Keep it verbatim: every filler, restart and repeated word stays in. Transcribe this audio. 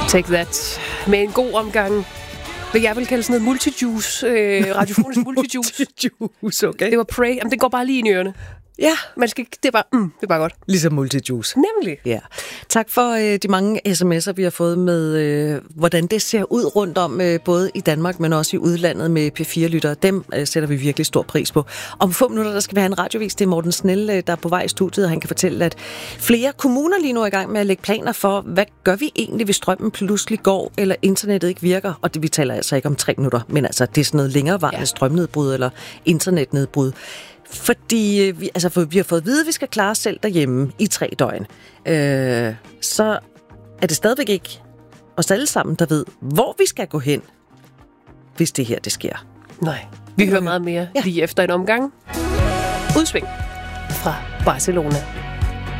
Take that. Med en god omgang, hvad jeg vil kalde sådan noget multijuice, øh, radiofonisk multijuice. multijuice, okay. Det var Pray. Jamen, det går bare lige ind i ørerne. Ja. Man skal, det, er bare, mm, det er bare godt. Ligesom multijuice. Nemlig. Ja. Tak for øh, de mange sms'er, vi har fået med, øh, hvordan det ser ud rundt om, øh, både i Danmark, men også i udlandet med P fire-lyttere. Dem øh, sætter vi virkelig stor pris på. Om få minutter, der skal vi have en radiovis. Det er Morten Snell, øh, der er på vej i studiet, og han kan fortælle, at flere kommuner lige nu er i gang med at lægge planer for, hvad gør vi egentlig, hvis strømmen pludselig går, eller internettet ikke virker? Og det, vi taler altså ikke om tre minutter, men altså det er sådan noget længerevarende ja. strømnedbrud eller internetnedbrud. Fordi vi, altså, for vi har fået at vide, at vi skal klare os selv derhjemme i tre døgn. Øh, så er det stadigvæk ikke os alle sammen, der ved, hvor vi skal gå hen, hvis det her det sker. Nej, vi hører meget mere ja. lige efter en omgang. Udsving fra Barcelona.